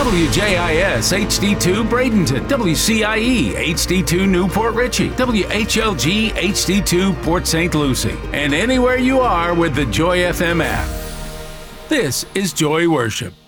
WJIS HD2 Bradenton, WCIE HD2 Newport Richey, WHLG HD2 Port St. Lucie, and anywhere you are with the Joy FM app. This is Joy Worship.